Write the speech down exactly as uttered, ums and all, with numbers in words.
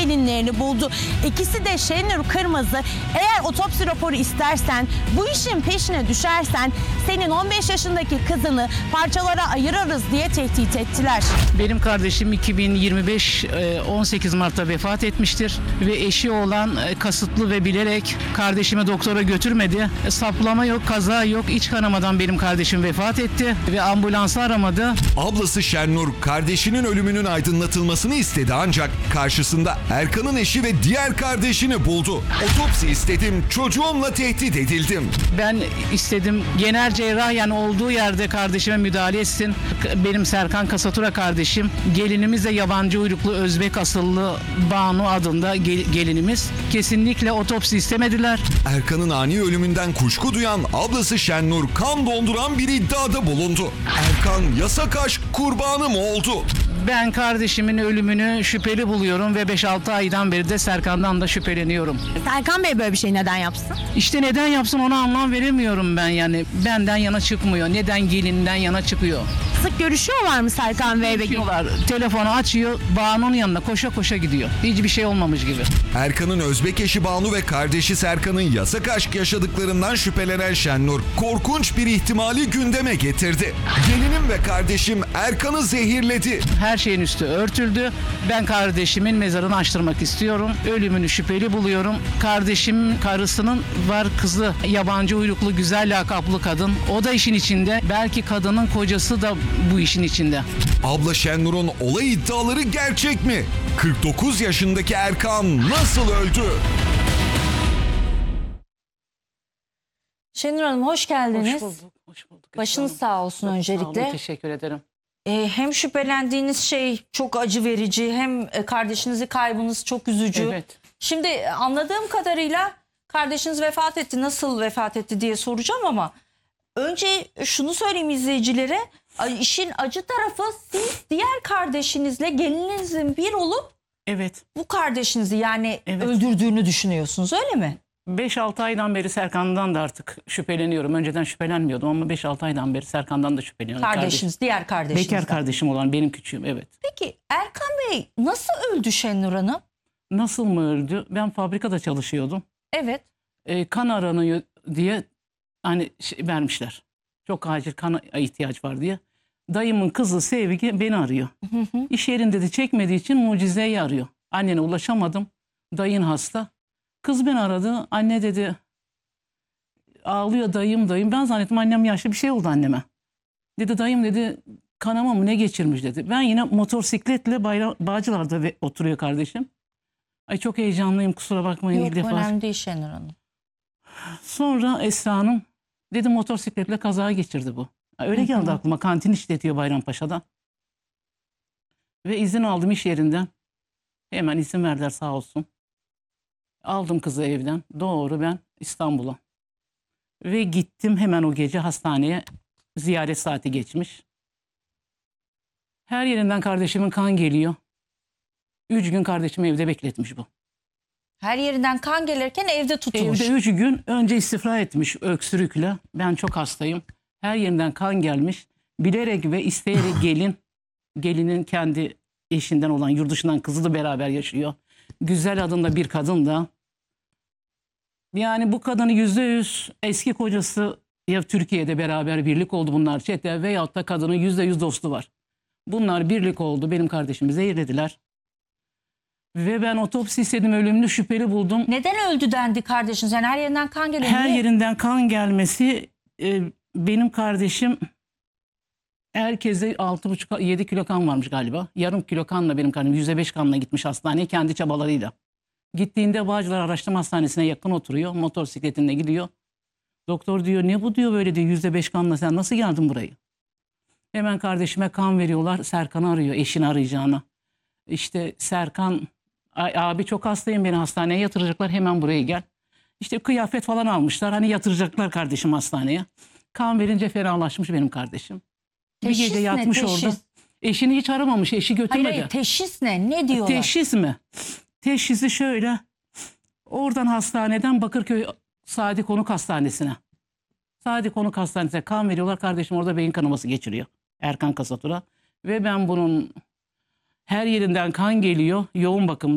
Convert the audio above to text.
gelinlerini buldu. İkisi de Şenur Kırmızı. Eğer otopsi raporu istersen, bu işin peşine düşersen senin on beş yaşındaki kızını parçalara ayırırız diye tehdit ettiler. Benim kardeşim iki bin yirmi beş on sekiz Mart'ta vefat etmiştir ve eşi olan kasıtlı ve bilerek kardeşimi doktora götürmedi. Saplama yok, kaza yok, iç kanamadan benim kardeşim vefat etti ve ambulansı aramadı. Ablası Şenur kardeşinin ölümünün aydınlatılmasını istedi ancak karşısında Erkan'ın eşi ve diğer kardeşini buldu. Otopsi istedim, çocuğumla tehdit edildim. Ben istedim genel cerrah yani olduğu yerde kardeşime müdahale etsin. Benim Serkan Kasatura kardeşim, gelinimiz de yabancı uyruklu Özbek asıllı Banu adında gel- gelinimiz. Kesinlikle otopsi istemediler. Erkan'ın ani ölümünden kuşku duyan ablası Şenur kan donduran bir iddiada bulundu. Erkan yasak aşk kurbanı mı oldu? Ben kardeşimin ölümünü şüpheli buluyorum ve beş altı aydan beri de Serkan'dan da şüpheleniyorum. Serkan Bey böyle bir şey neden yapsın? İşte neden yapsın ona anlam veremiyorum ben yani. Benden yana çıkmıyor. Neden gelinden yana çıkıyor? Sık görüşüyorlar mı Serkan Bey ve gelin? Diyorlar, telefonu açıyor, Banu'nun yanına koşa koşa gidiyor. Hiçbir şey olmamış gibi. Erkan'ın Özbek eşi Banu ve kardeşi Serkan'ın yasak aşk yaşadıklarından şüphelenen Şenur korkunç bir ihtimali gündeme getirdi. Gelinim ve kardeşim Erkan'ı zehirledi. Her şeyin üstü örtüldü. Ben kardeşimin mezarını açtırmak istiyorum. Ölümünü şüpheli buluyorum. Kardeşim karısının var kızı, yabancı uyruklu güzel lakaplı kadın. O da işin içinde. Belki kadının kocası da bu işin içinde. Abla Şenur'un olay iddiaları gerçek mi? kırk dokuz yaşındaki Erkan nasıl öldü? Şenur Hanım hoş geldiniz. Hoş bulduk. Hoş bulduk. Başınız sağ olsun Çok öncelikle. Sağ olun, teşekkür ederim. Ee, hem şüphelendiğiniz şey çok acı verici, hem e, kardeşinizi kaybınız çok üzücü. Evet. Şimdi e, anladığım kadarıyla kardeşiniz vefat etti, nasıl vefat etti diye soracağım ama önce şunu söyleyeyim izleyicilere. Ay, İşin acı tarafı siz diğer kardeşinizle gelininizin bir olup Evet. bu kardeşinizi yani Evet. öldürdüğünü düşünüyorsunuz, öyle mi? beş altı aydan beri Serkan'dan da artık şüpheleniyorum. Önceden şüphelenmiyordum ama beş altı aydan beri Serkan'dan da şüpheleniyorum. Kardeşiniz, Kardeşim. diğer kardeşiniz. Bekar kardeşim olan benim küçüğüm, evet. Peki Erkan Bey nasıl öldü Şenur Hanım? Nasıl mı öldü? Ben fabrikada çalışıyordum. Evet. E, kan aranıyor diye hani şey vermişler. Çok acil kana ihtiyaç var diye. Dayımın kızı Sevgi beni arıyor. Hı hı. İş yerinde de çekmediği için Mucize'yi arıyor. Annene ulaşamadım. Dayın hasta. Kız beni aradı. Anne dedi ağlıyor dayım dayım. Ben zannettim annem yaşlı bir şey oldu anneme. Dedi dayım dedi kanama mı ne geçirmiş dedi. Ben yine motosikletle Bayra Bağcılar'da ve oturuyor kardeşim. Ay çok heyecanlıyım kusura bakmayın. Yok ilk defa. önemli değil Şenur Hanım. Sonra Esra Hanım dedi motosikletle kaza geçirdi bu. Öyle geldi Hı hı. aklıma, kantin işletiyor Bayrampaşa'da. Ve izin aldım iş yerinden. Hemen izin verdiler sağ olsun. Aldım kızı evden. Doğru ben İstanbul'a. Ve gittim hemen o gece hastaneye. Ziyaret saati geçmiş. Her yerinden kardeşimin kan geliyor. Üç gün kardeşimi evde bekletmiş bu. Her yerinden kan gelirken evde tutulmuş. Evde üç gün önce istifra etmiş öksürükle. Ben çok hastayım. Her yerinden kan gelmiş. Bilerek ve isteyerek gelin, gelinin kendi eşinden olan yurt dışından kızı da beraber yaşıyor. Güzel adında bir kadın da. Yani bu kadını yüzde yüz eski kocası ya Türkiye'de beraber birlik oldu bunlar çete veyahut da kadının yüzde yüz dostu var. Bunlar birlik oldu. Benim kardeşimi zehirlediler. Ve ben otopsi istedim, ölümünü şüpheli buldum. Neden öldü dendi kardeşiniz? Yani her yerinden kan geliyor. Her Niye? yerinden kan gelmesi e, benim kardeşim herkese altı buçuk yedi kilo kan varmış galiba. Yarım kilo kanla benim kardeşim yüzde beş kanla gitmiş hastaneye kendi çabalarıyla. Gittiğinde Bağcılar Araştırma Hastanesi'ne yakın oturuyor. Motosikletinde gidiyor. Doktor diyor ne bu diyor böyle diyor yüzde beş kanla sen nasıl geldin burayı? Hemen kardeşime kan veriyorlar. Serkan'ı arıyor eşini arayacağını. İşte Serkan abi çok hastayım beni hastaneye yatıracaklar hemen buraya gel. İşte kıyafet falan almışlar hani yatıracaklar kardeşim hastaneye. Kan verince ferahlaşmış benim kardeşim. Teşhis bir gece ne, yatmış teşhis? orada. Eşini hiç aramamış eşi götürmedi. Hayır, hayır, teşhis ne? Ne diyorlar? Teşhis mi? Teşhisi şöyle. Oradan hastaneden Bakırköy Sadi Konuk Hastanesi'ne. Sadi Konuk Hastanesi'ne kan veriyorlar. Kardeşim orada beyin kanaması geçiriyor. Erkan Kasatura. Ve ben bunun her yerinden kan geliyor. Yoğun bakımda.